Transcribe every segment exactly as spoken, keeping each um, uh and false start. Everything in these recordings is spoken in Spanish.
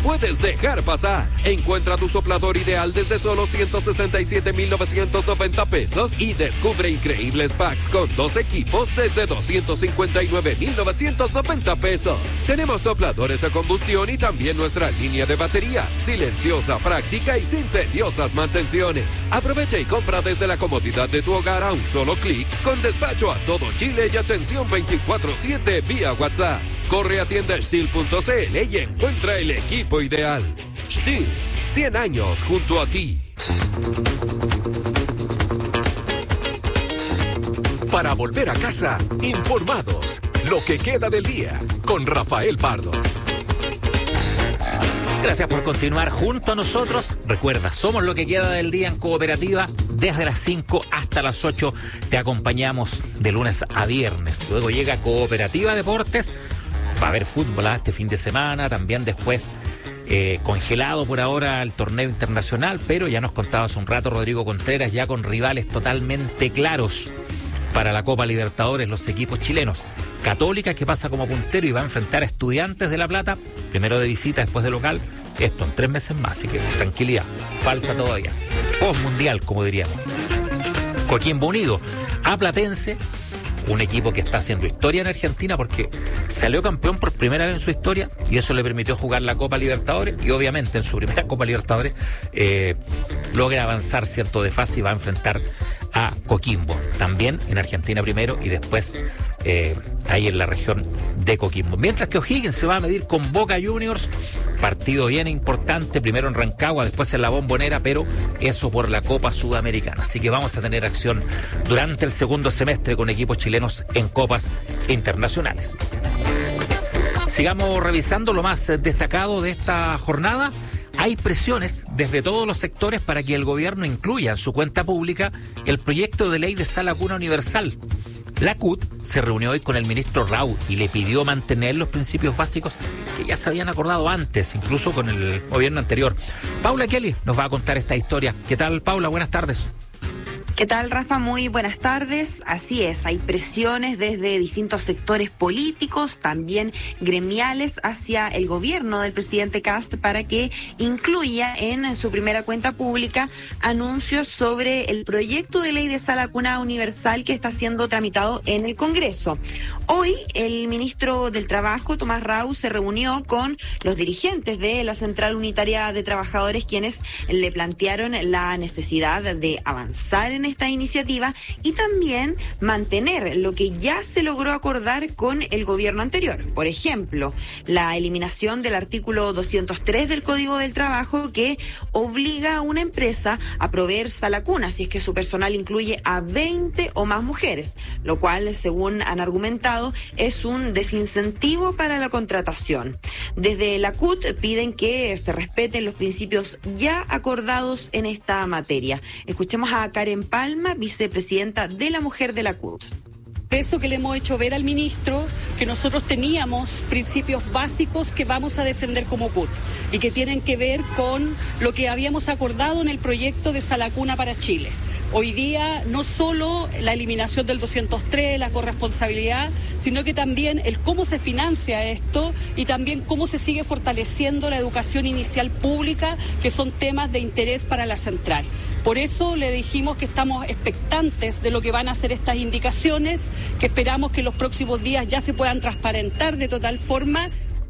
puedes dejar pasar. Encuentra tu soplador ideal desde solo ciento sesenta y siete mil novecientos noventa pesos y descubre increíbles packs con dos equipos desde doscientos cincuenta y nueve mil novecientos noventa pesos. Tenemos sopladores a combustión y también nuestra línea de batería, silenciosa, práctica y sin tediosas mantenciones. Aprovecha y compra desde la comodidad de tu hogar a un solo clic, con despacho a todo Chile y atención veinticuatro siete vía WhatsApp. Corre a tienda Stihl punto c l y encuentra el equipo ideal. Stihl, cien años junto a ti. Para volver a casa, informados. Lo que queda del día, con Rafael Pardo. Gracias por continuar junto a nosotros. Recuerda, somos lo que queda del día en Cooperativa. Desde las cinco hasta las ocho te acompañamos de lunes a viernes. Luego llega Cooperativa Deportes. Va a haber fútbol ¿eh? este fin de semana. También después eh, congelado por ahora el torneo internacional. Pero ya nos contaba hace un rato Rodrigo Contreras, ya con rivales totalmente claros para la Copa Libertadores, los equipos chilenos. Católica, que pasa como puntero y va a enfrentar a Estudiantes de La Plata, primero de visita, después de local, esto en tres meses más, así que tranquilidad, falta todavía. Postmundial, como diríamos. Coquimbo Unido, a Platense, un equipo que está haciendo historia en Argentina porque salió campeón por primera vez en su historia y eso le permitió jugar la Copa Libertadores y obviamente en su primera Copa Libertadores eh, logra avanzar cierto de fase y va a enfrentar a Coquimbo, también en Argentina primero y después eh, ahí en la región de Coquimbo. Mientras que O'Higgins se va a medir con Boca Juniors, partido bien importante, primero en Rancagua, después en la Bombonera, pero eso por la Copa Sudamericana. Así que vamos a tener acción durante el segundo semestre con equipos chilenos en copas internacionales. Sigamos revisando lo más destacado de esta jornada. Hay presiones desde todos los sectores para que el gobierno incluya en su cuenta pública el proyecto de ley de sala cuna universal. La C U T se reunió hoy con el ministro Rau y le pidió mantener los principios básicos que ya se habían acordado antes, incluso con el gobierno anterior. Paula Kelly nos va a contar esta historia. ¿Qué tal, Paula? Buenas tardes. ¿Qué tal, Rafa? Muy buenas tardes. Así es, hay presiones desde distintos sectores políticos, también gremiales, hacia el gobierno del presidente Kast para que incluya en su primera cuenta pública anuncios sobre el proyecto de ley de sala cuna universal que está siendo tramitado en el Congreso. Hoy, el ministro del Trabajo, Tomás Rau, se reunió con los dirigentes de la Central Unitaria de Trabajadores, quienes le plantearon la necesidad de avanzar en esta iniciativa y también mantener lo que ya se logró acordar con el gobierno anterior. Por ejemplo, la eliminación del artículo doscientos tres del Código del Trabajo que obliga a una empresa a proveer sala cuna si es que su personal incluye a veinte o más mujeres, lo cual, según han argumentado, es un desincentivo para la contratación. Desde la C U T piden que se respeten los principios ya acordados en esta materia. Escuchemos a Karen Palma, vicepresidenta de la Mujer de la C U T. Por eso que le hemos hecho ver al ministro que nosotros teníamos principios básicos que vamos a defender como C U T y que tienen que ver con lo que habíamos acordado en el proyecto de sala cuna para Chile. Hoy día no solo la eliminación del doscientos tres, la corresponsabilidad, sino que también el cómo se financia esto y también cómo se sigue fortaleciendo la educación inicial pública, que son temas de interés para la central. Por eso le dijimos que estamos expectantes de lo que van a hacer estas indicaciones, que esperamos que en los próximos días ya se puedan transparentar de total forma.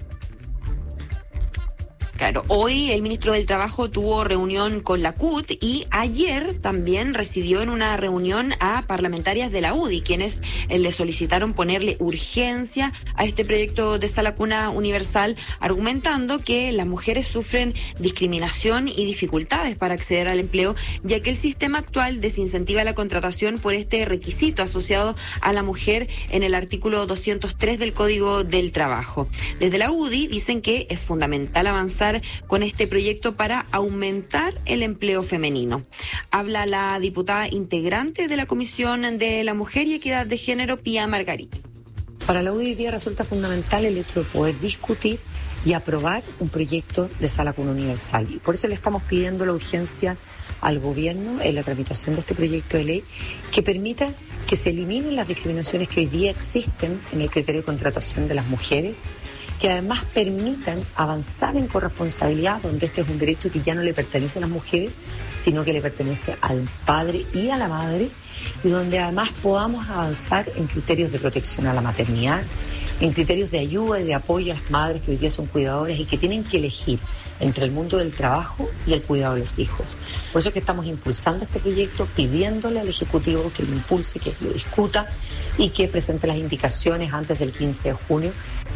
Claro, hoy el ministro del Trabajo tuvo reunión con la C U T y ayer también recibió en una reunión a parlamentarias de la U D I, quienes le solicitaron ponerle urgencia a este proyecto de sala cuna universal, argumentando que las mujeres sufren discriminación y dificultades para acceder al empleo, ya que el sistema actual desincentiva la contratación por este requisito asociado a la mujer en el artículo doscientos tres del Código del Trabajo. Desde la U D I dicen que es fundamental avanzar con este proyecto para aumentar el empleo femenino. Habla la diputada integrante de la Comisión de la Mujer y Equidad de Género, Pía Margarita. Para la U D I hoy día resulta fundamental el hecho de poder discutir y aprobar un proyecto de sala cuna universal. Y por eso le estamos pidiendo la urgencia al gobierno en la tramitación de este proyecto de ley que permita que se eliminen las discriminaciones que hoy día existen en el criterio de contratación de las mujeres que además permitan avanzar en corresponsabilidad, donde este es un derecho que ya no le pertenece a las mujeres, sino que le pertenece al padre y a la madre, y donde además podamos avanzar en criterios de protección a la maternidad, en criterios de ayuda y de apoyo a las madres que hoy día son cuidadoras y que tienen que elegir entre el mundo del trabajo y el cuidado de los hijos. Por eso es que estamos impulsando este proyecto, pidiéndole al Ejecutivo que lo impulse, que lo discuta y que presente las indicaciones antes del quince de junio.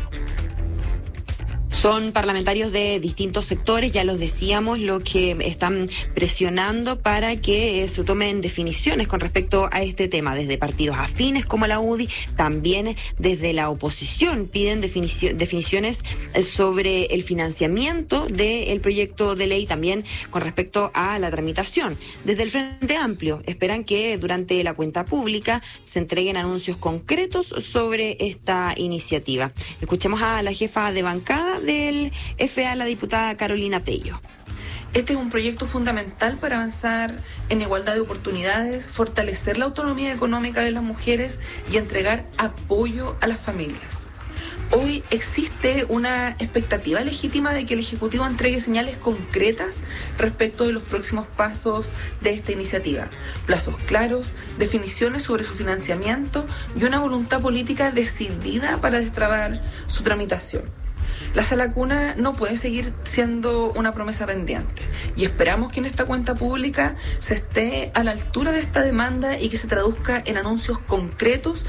Son parlamentarios de distintos sectores, ya los decíamos, lo que están presionando para que se tomen definiciones con respecto a este tema, desde partidos afines como la U D I, también desde la oposición piden definicio- definiciones sobre el financiamiento del proyecto de ley, también con respecto a la tramitación. Desde el Frente Amplio esperan que durante la cuenta pública se entreguen anuncios concretos sobre esta iniciativa. Escuchemos a la jefa de bancada de del F A, la diputada Carolina Tello. Este es un proyecto fundamental para avanzar en igualdad de oportunidades, fortalecer la autonomía económica de las mujeres y entregar apoyo a las familias. Hoy existe una expectativa legítima de que el Ejecutivo entregue señales concretas respecto de los próximos pasos de esta iniciativa. Plazos claros, definiciones sobre su financiamiento y una voluntad política decidida para destrabar su tramitación. La Sala Cuna no puede seguir siendo una promesa pendiente y esperamos que en esta cuenta pública se esté a la altura de esta demanda y que se traduzca en anuncios concretos.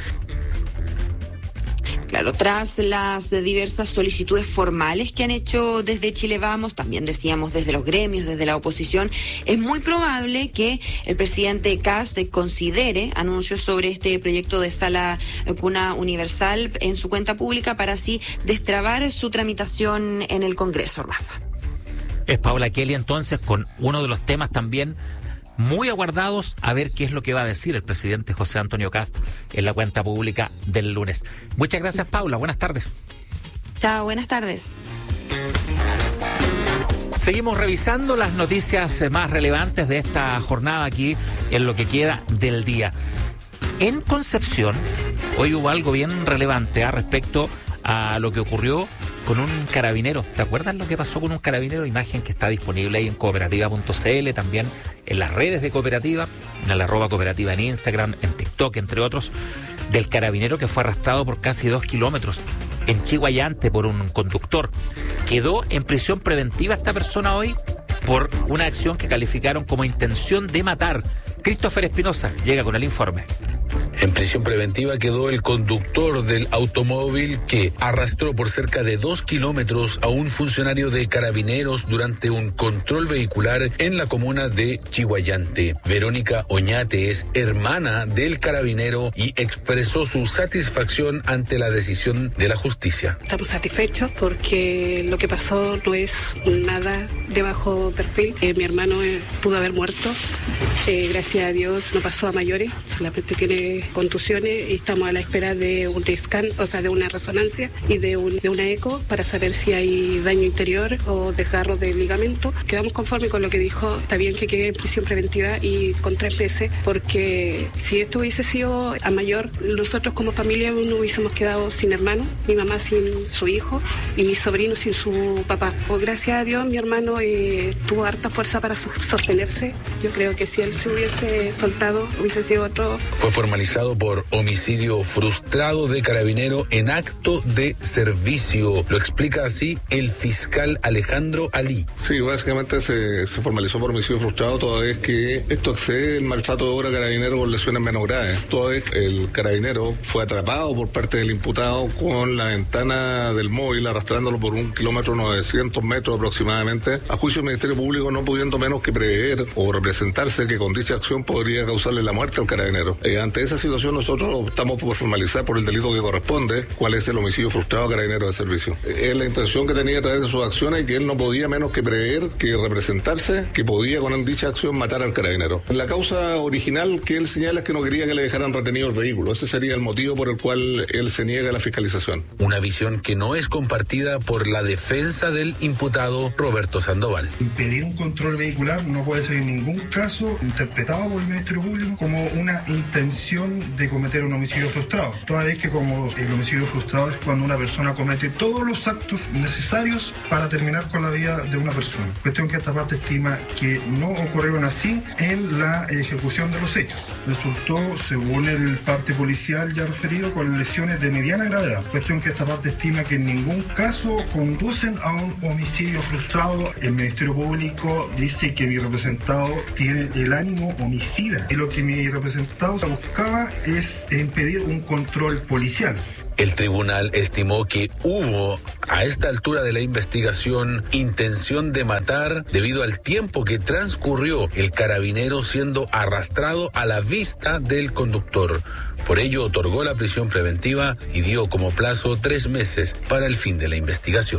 Claro, tras las diversas solicitudes formales que han hecho desde Chile Vamos, también decíamos desde los gremios, desde la oposición, es muy probable que el presidente Kast considere anuncios sobre este proyecto de Sala Cuna Universal en su cuenta pública para así destrabar su tramitación en el Congreso, Rafa. Es Paula Kelly entonces con uno de los temas también muy aguardados, a ver qué es lo que va a decir el presidente José Antonio Kast en la cuenta pública del lunes. Muchas gracias, Paula. Buenas tardes. Chao, buenas tardes. Seguimos revisando las noticias más relevantes de esta jornada aquí en lo que queda del día. En Concepción, hoy hubo algo bien relevante ¿eh? respecto a lo que ocurrió con un carabinero. ¿Te acuerdas lo que pasó con un carabinero? Imagen que está disponible ahí en cooperativa punto c l, también en las redes de cooperativa, en la arroba cooperativa en Instagram, en TikTok, entre otros, del carabinero que fue arrastrado por casi dos kilómetros en Chiguayante por un conductor. Quedó en prisión preventiva esta persona hoy por una acción que calificaron como intención de matar. Christopher Espinosa llega con el informe. En prisión preventiva quedó el conductor del automóvil que arrastró por cerca de dos kilómetros a un funcionario de Carabineros durante un control vehicular en la comuna de Chiguayante. Verónica Oñate es hermana del carabinero y expresó su satisfacción ante la decisión de la justicia. Estamos satisfechos porque lo que pasó no es nada de bajo perfil. Eh, mi hermano eh, pudo haber muerto. Eh, gracias a Dios no pasó a mayores, solamente tiene contusiones y estamos a la espera de un scan, o sea, de una resonancia y de, un, de una eco para saber si hay daño interior o desgarro de ligamento. Quedamos conformes con lo que dijo. Está bien que quede en prisión preventiva y con tres meses, porque si esto hubiese sido a mayor, nosotros como familia no hubiésemos quedado sin hermano, mi mamá sin su hijo y mi sobrino sin su papá. Pues gracias a Dios mi hermano eh, tuvo harta fuerza para sostenerse. Yo creo que si él se hubiese soltado hubiese sido otro. Fue formalizado por homicidio frustrado de carabinero en acto de servicio. Lo explica así el fiscal Alejandro Ali. Sí, básicamente se, se formalizó por homicidio frustrado toda vez que esto excede el maltrato de obra carabinero con lesiones menos graves. Toda vez el carabinero fue atrapado por parte del imputado con la ventana del móvil arrastrándolo por un kilómetro novecientos metros aproximadamente, a juicio del Ministerio Público no pudiendo menos que prever o representarse que con dicha acción podría causarle la muerte al carabinero. Eh, ante esa situación nosotros optamos por formalizar por el delito que corresponde, cuál es el homicidio frustrado a carabinero de servicio. Eh, es la intención que tenía a través de sus acciones y que él no podía menos que prever, que representarse, que podía con dicha acción matar al carabinero. La causa original que él señala es que no quería que le dejaran retenido el vehículo. Ese sería el motivo por el cual él se niega a la fiscalización. Una visión que no es compartida por la defensa del imputado Roberto Sandoval. Impedir un control vehicular no puede ser en ningún caso interpretado por el Ministerio Público como una intención intención de cometer un homicidio frustrado, toda vez que como el homicidio frustrado es cuando una persona comete todos los actos necesarios para terminar con la vida de una persona. Cuestión que esta parte estima que no ocurrieron así en la ejecución de los hechos. Resultó, según el parte policial ya referido, con lesiones de mediana gravedad. Cuestión que esta parte estima que en ningún caso conducen a un homicidio frustrado. El Ministerio Público dice que mi representado tiene el ánimo homicida y lo que mi representado buscaba es impedir un control policial. El tribunal estimó que hubo, a esta altura de la investigación, intención de matar debido al tiempo que transcurrió el carabinero siendo arrastrado a la vista del conductor. Por ello, otorgó la prisión preventiva y dio como plazo tres meses para el fin de la investigación.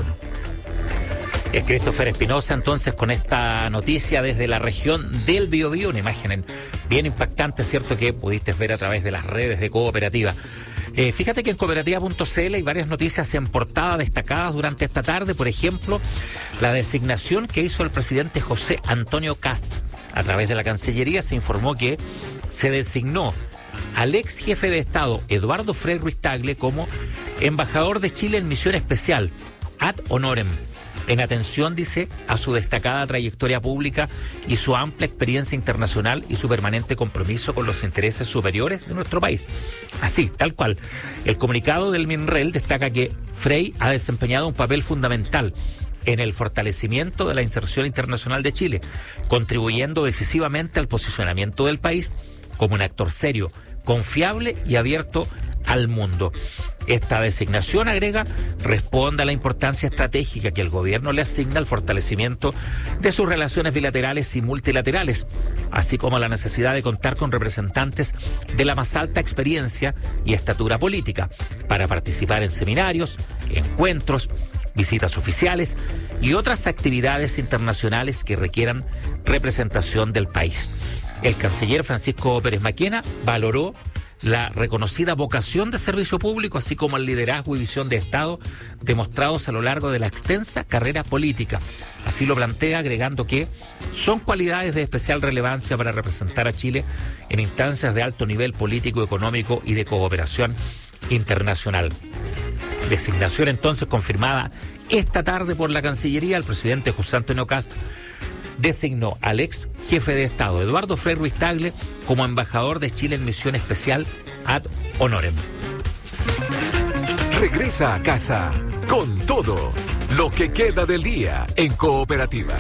Es Christopher Espinosa, entonces, con esta noticia desde la región del Biobío, una imagen bien impactante, cierto, que pudiste ver a través de las redes de Cooperativa. Eh, fíjate que en cooperativa punto c l hay varias noticias en portada destacadas durante esta tarde. Por ejemplo, la designación que hizo el presidente José Antonio Kast. A través de la Cancillería se informó que se designó al ex jefe de Estado, Eduardo Frei Ruiz-Tagle, como embajador de Chile en misión especial, ad honorem, en atención, dice, a su destacada trayectoria pública y su amplia experiencia internacional y su permanente compromiso con los intereses superiores de nuestro país. Así, tal cual. El comunicado del MINREL destaca que Frei ha desempeñado un papel fundamental en el fortalecimiento de la inserción internacional de Chile, contribuyendo decisivamente al posicionamiento del país como un actor serio, confiable y abierto al mundo. Esta designación, agrega, responde a la importancia estratégica que el gobierno le asigna al fortalecimiento de sus relaciones bilaterales y multilaterales, así como a la necesidad de contar con representantes de la más alta experiencia y estatura política para participar en seminarios, encuentros, visitas oficiales y otras actividades internacionales que requieran representación del país. El canciller Francisco Pérez Maquena valoró la reconocida vocación de servicio público, así como el liderazgo y visión de Estado demostrados a lo largo de la extensa carrera política. Así lo plantea, agregando que son cualidades de especial relevancia para representar a Chile en instancias de alto nivel político, económico y de cooperación internacional. Designación entonces confirmada esta tarde por la Cancillería. El presidente José Antonio Kast designó al ex jefe de Estado, Eduardo Frei Ruiz-Tagle, como embajador de Chile en misión especial ad honorem. Regresa a casa con todo lo que queda del día en Cooperativa.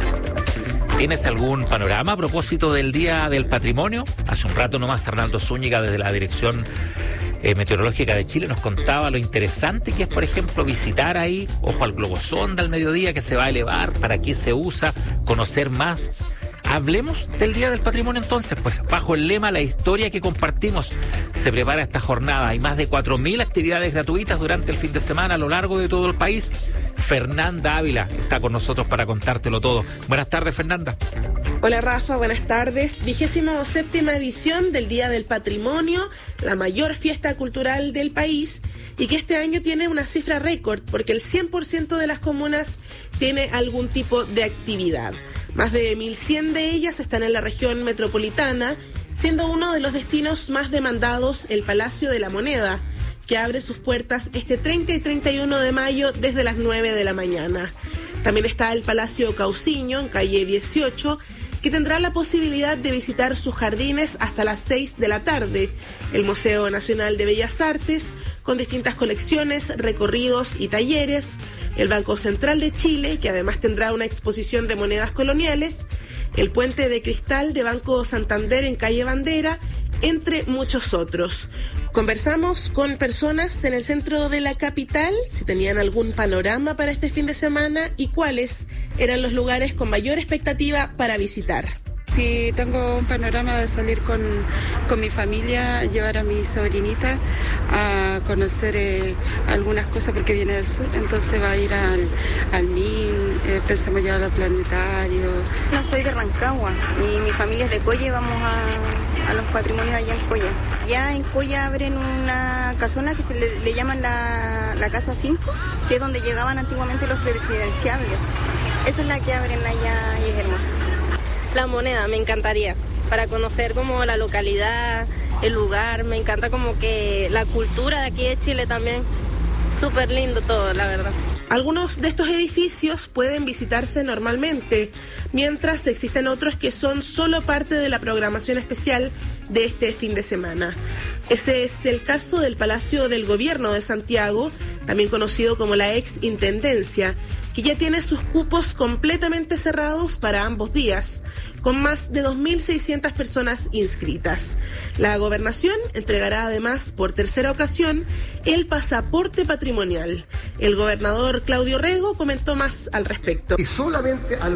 ¿Tienes algún panorama a propósito del Día del Patrimonio? Hace un rato nomás Arnaldo Zúñiga, desde la Dirección Eh, Meteorológica de Chile, nos contaba lo interesante que es, por ejemplo, visitar ahí, ojo al globosonda al mediodía que se va a elevar, para qué se usa, conocer más. Hablemos del Día del Patrimonio entonces, pues bajo el lema La historia que compartimos se prepara esta jornada. Hay más de cuatro mil actividades gratuitas durante el fin de semana a lo largo de todo el país. Fernanda Ávila está con nosotros para contártelo todo. Buenas tardes, Fernanda. Hola Rafa, buenas tardes. Vigésimo séptima edición del Día del Patrimonio, la mayor fiesta cultural del país, y que este año tiene una cifra récord porque el cien por ciento de las comunas tiene algún tipo de actividad. Más de mil cien de ellas están en la región metropolitana, siendo uno de los destinos más demandados el Palacio de la Moneda, que abre sus puertas este treinta y treinta y uno de mayo desde las nueve de la mañana. También está el Palacio Cauciño, en calle dieciocho, que tendrá la posibilidad de visitar sus jardines hasta las seis de la tarde. El Museo Nacional de Bellas Artes, con distintas colecciones, recorridos y talleres. El Banco Central de Chile, que además tendrá una exposición de monedas coloniales. El Puente de Cristal de Banco Santander en calle Bandera, entre muchos otros. Conversamos con personas en el centro de la capital si tenían algún panorama para este fin de semana y cuáles eran los lugares con mayor expectativa para visitar. Sí, tengo un panorama de salir con, con mi familia, llevar a mi sobrinita a conocer eh, algunas cosas porque viene del sur, entonces va a ir al, al M I M, eh, pensamos llevar al planetario. No soy de Rancagua y mi familia es de Coya y vamos a, a los patrimonios allá en Coya. Ya en Coya abren una casona que se le, le llaman la, la Casa cinco, que es donde llegaban antiguamente los presidenciables. Esa es la que abren allá y es hermosa. La Moneda, me encantaría, para conocer como la localidad el lugar, me encanta como que la cultura de aquí de Chile también. Súper lindo todo, la verdad. Algunos de estos edificios pueden visitarse normalmente, mientras existen otros que son solo parte de la programación especial de este fin de semana. Ese es el caso del Palacio del Gobierno de Santiago, también conocido como la ex Intendencia, que ya tiene sus cupos completamente cerrados para ambos días, con más de dos mil seiscientas personas inscritas. La gobernación entregará además por tercera ocasión el pasaporte patrimonial. El gobernador Claudio Rego comentó más al respecto. Y solamente al